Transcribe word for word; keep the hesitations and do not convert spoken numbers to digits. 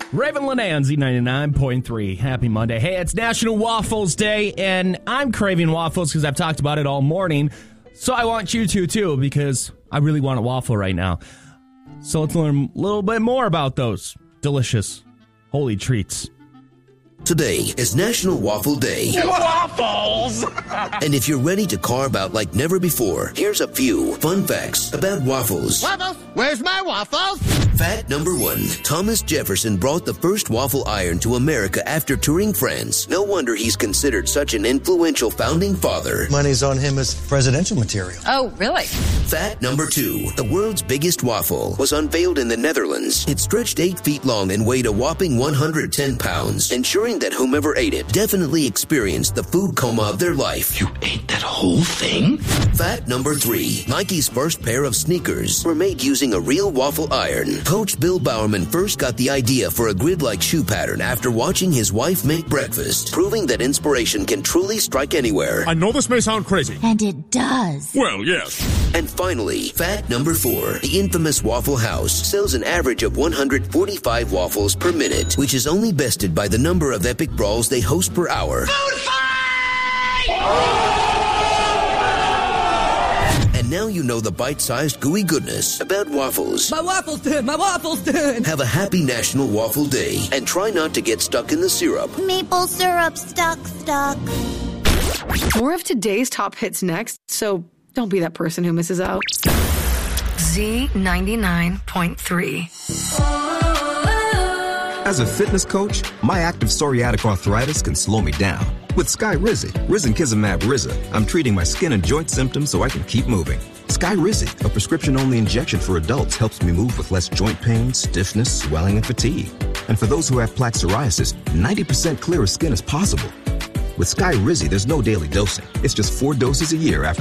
Raven Lenan, Z ninety-nine point three. Happy Monday. Hey, it's National Waffles Day, and I'm craving waffles because I've talked about it all morning. So I want you to, too, because I really want a waffle right now. So let's learn a little bit more about those delicious, holy treats. Today is National Waffle Day. Waffles! And if you're ready to carve out like never before, here's a few fun facts about waffles. Waffles? Where's my waffles? Fact number one. Thomas Jefferson brought the first waffle iron to America after touring France. No wonder he's considered such an influential founding father. Money's on him as presidential material. Oh, really? Fact number two. The world's biggest waffle was unveiled in the Netherlands. It stretched eight feet long and weighed a whopping one hundred ten pounds, ensuring that whomever ate it definitely experienced the food coma of their life. You ate that whole thing? Fact number three. Nike's first pair of sneakers were made using a real waffle iron. Coach Bill Bowerman first got the idea for a grid-like shoe pattern after watching his wife make breakfast, proving that inspiration can truly strike anywhere. I know this may sound crazy. And it does. Well, yes. And finally, fact number four. The infamous Waffle House sells an average of one hundred forty-five waffles per minute, which is only bested by the number of epic brawls they host per hour. Food fight! And now you know the bite-sized gooey goodness about waffles. My waffle's done! My waffle's done! Have a happy National Waffle Day, and try not to get stuck in the syrup. Maple syrup stuck, stuck. More of today's top hits next, so don't be that person who misses out. Z ninety-nine point three. As a fitness coach, my active psoriatic arthritis can slow me down. With Skyrizi, Risankizumab Riza, I'm treating my skin and joint symptoms so I can keep moving. Skyrizi, a prescription-only injection for adults, helps me move with less joint pain, stiffness, swelling, and fatigue. And for those who have plaque psoriasis, ninety percent clearer skin is possible. With Skyrizi, there's no daily dosing. It's just four doses a year after